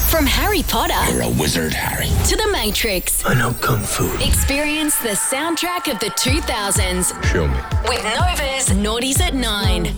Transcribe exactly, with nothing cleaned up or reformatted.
From Harry Potter. You're a wizard, Harry. To The Matrix. I know Kung Fu. Experience the soundtrack of the two thousands. Show me. With Nova's Naughties at Nine.